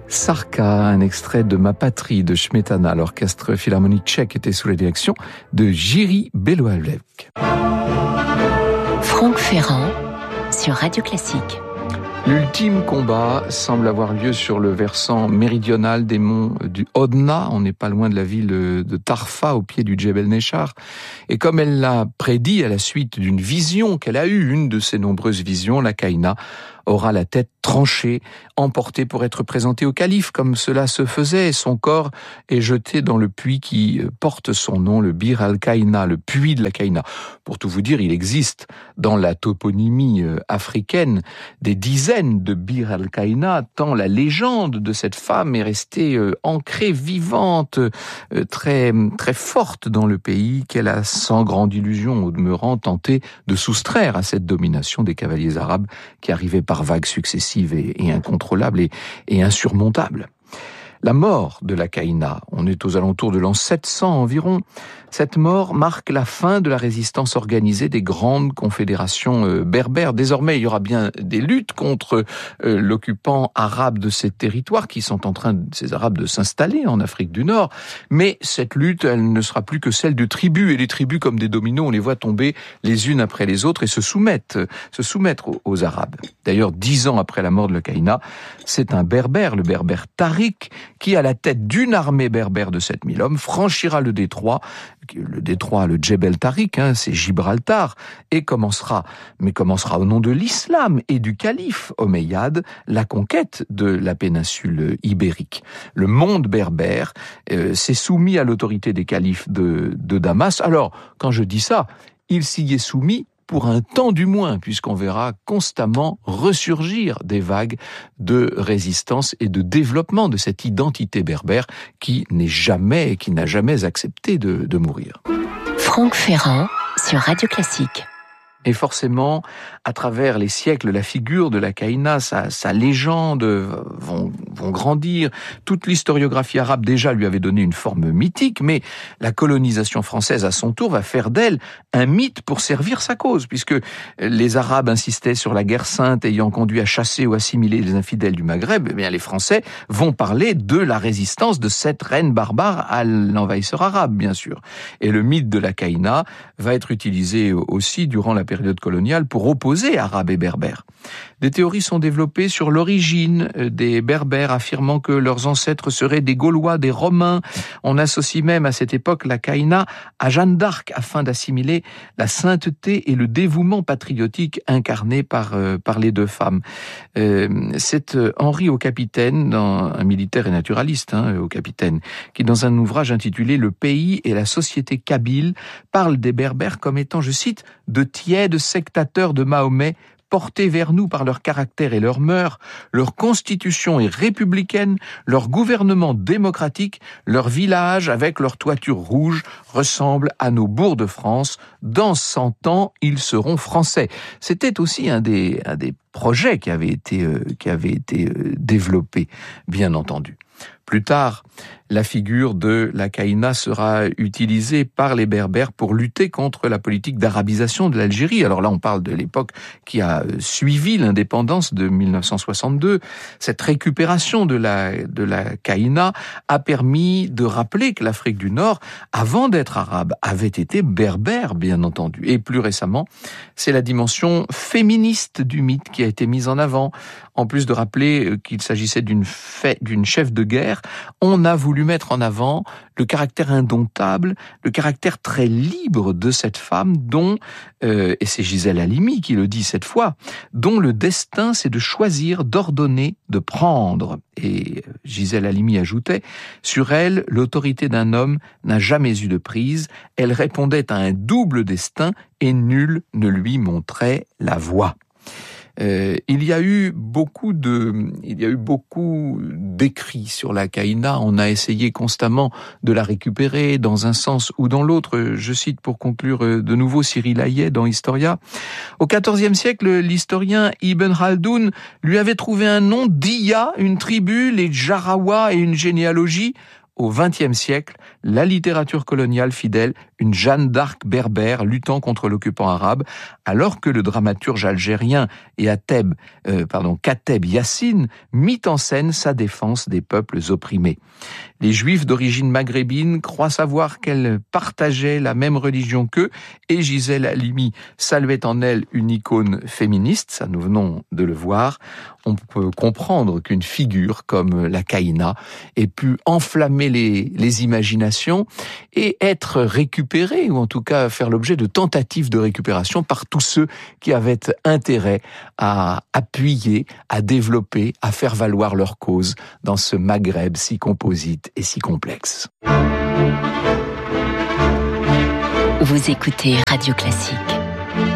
Sarka, un extrait de Ma patrie de Smetana. L'orchestre philharmonique tchèque était sous la direction de Jiří Belohlavek. Franck Ferrand sur Radio Classique. L'ultime combat semble avoir lieu sur le versant méridional des monts du Hodna. On n'est pas loin de la ville de Tarfa, au pied du Djebel Nechar. Et comme elle l'a prédit à la suite d'une vision qu'elle a eue, une de ses nombreuses visions, la Kaïna aura la tête tranchée, emportée pour être présentée au calife, comme cela se faisait. Son corps est jeté dans le puits qui porte son nom, le Bir al-Kaïna, le puits de la Kaïna. Pour tout vous dire, il existe dans la toponymie africaine des dizaines de Bir al-Kaïna, tant la légende de cette femme est restée ancrée, vivante, très, très forte dans le pays, qu'elle a, sans grande illusion au demeurant, tenté de soustraire à cette domination des cavaliers arabes qui arrivaient par vagues successives et incontrôlables et insurmontables. La mort de la Kaïna, on est aux alentours de l'an 700 environ. Cette mort marque la fin de la résistance organisée des grandes confédérations berbères. Désormais, il y aura bien des luttes contre l'occupant arabe de ces territoires qui sont en train, ces Arabes, de s'installer en Afrique du Nord. Mais cette lutte, elle ne sera plus que celle de tribus. Et les tribus, comme des dominos, on les voit tomber les unes après les autres et se soumettre aux Arabes. D'ailleurs, 10 ans après la mort de la Kaïna, c'est un berbère, le berbère Tariq, qui, à la tête d'une armée berbère de 7000 hommes, franchira le détroit, le Djebel Tariq, c'est Gibraltar, et commencera au nom de l'islam et du calife omeyyade, la conquête de la péninsule ibérique. Le monde berbère s'est soumis à l'autorité des califes de Damas. Alors, quand je dis ça, il s'y est soumis pour un temps du moins, puisqu'on verra constamment ressurgir des vagues de résistance et de développement de cette identité berbère qui n'a jamais accepté de mourir. Franck Ferrand sur Radio Classique. Et forcément, à travers les siècles, la figure de la Kaïna, sa légende vont grandir. Toute l'historiographie arabe déjà lui avait donné une forme mythique, mais la colonisation française, à son tour, va faire d'elle un mythe pour servir sa cause, puisque les Arabes insistaient sur la guerre sainte ayant conduit à chasser ou assimiler les infidèles du Maghreb. Eh bien, les Français vont parler de la résistance de cette reine barbare à l'envahisseur arabe, bien sûr. Et le mythe de la Kaïna va être utilisé aussi durant la période coloniale pour opposer Arabes et Berbères. Des théories sont développées sur l'origine des Berbères, affirmant que leurs ancêtres seraient des Gaulois, des Romains. On associe même à cette époque la Kaïna à Jeanne d'Arc afin d'assimiler la sainteté et le dévouement patriotique incarné par les deux femmes. C'est Henri au Capitaine, un militaire et naturaliste, au Capitaine, qui dans un ouvrage intitulé « Le pays et la société kabyle » parle des Berbères comme étant, je cite, « de tièdes sectateurs de Mahomet, portés vers nous par leur caractère et leurs mœurs, leur constitution est républicaine, leur gouvernement démocratique, leur village avec leur toiture rouge ressemble à nos bourgs de France. Dans 100 ans, ils seront français. » C'était aussi un des projets qui avait été développé, bien entendu. Plus tard, la figure de la Kaïna sera utilisée par les Berbères pour lutter contre la politique d'arabisation de l'Algérie. Alors là, on parle de l'époque qui a suivi l'indépendance de 1962. Cette récupération de la Kaïna a permis de rappeler que l'Afrique du Nord, avant d'être arabe, avait été berbère, bien entendu. Et plus récemment, c'est la dimension féministe du mythe qui a été mise en avant. En plus de rappeler qu'il s'agissait d'une chef de guerre, on a voulu mettre en avant le caractère indomptable, le caractère très libre de cette femme dont, et c'est Gisèle Halimi qui le dit cette fois, dont le destin c'est de choisir, d'ordonner, de prendre. Et Gisèle Halimi ajoutait, sur elle, l'autorité d'un homme n'a jamais eu de prise, elle répondait à un double destin et nul ne lui montrait la voie. Il y a eu beaucoup d'écrits sur la Kaïna. On a essayé constamment de la récupérer dans un sens ou dans l'autre. Je cite pour conclure de nouveau Cyril Hayet dans Historia. Au XIVe siècle, l'historien Ibn Khaldoun lui avait trouvé un nom, Diya, une tribu, les Jarawa et une généalogie. Au XXe siècle, la littérature coloniale fidèle une Jeanne d'Arc berbère luttant contre l'occupant arabe, alors que le dramaturge algérien Kateb Yassine mit en scène sa défense des peuples opprimés. Les Juifs d'origine maghrébine croient savoir qu'elle partageait la même religion qu'eux, et Gisèle Halimi saluait en elle une icône féministe, ça nous venons de le voir. On peut comprendre qu'une figure comme la Caïna ait pu enflammer les imaginations et être récupérée, ou en tout cas faire l'objet de tentatives de récupération par tous ceux qui avaient intérêt à appuyer, à développer, à faire valoir leur cause dans ce Maghreb si composite et si complexe. Vous écoutez Radio Classique.